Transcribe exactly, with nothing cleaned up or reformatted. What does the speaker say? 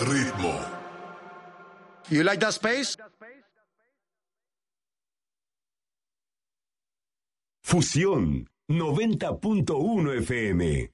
ritmo. You like that space? Fusión noventa punto uno F M.